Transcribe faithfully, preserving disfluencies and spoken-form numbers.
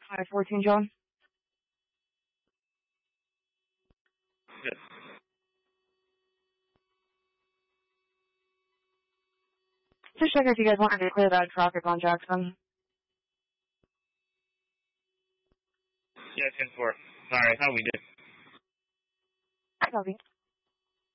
Hi, fourteen, John. Yes. Just checking if you guys wanted to clear that traffic on Jackson. Yeah, ten four. Sorry, I thought we did. Copy.